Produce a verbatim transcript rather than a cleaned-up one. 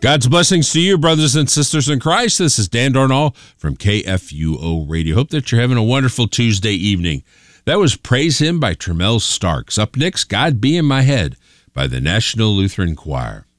God's blessings to you, brothers and sisters in Christ. This is Dan Darnall from K F U O Radio. Hope that you're having a wonderful Tuesday evening. That was Praise Him by Tremel Starks. Up next, God Be in My Head by the National Lutheran Choir.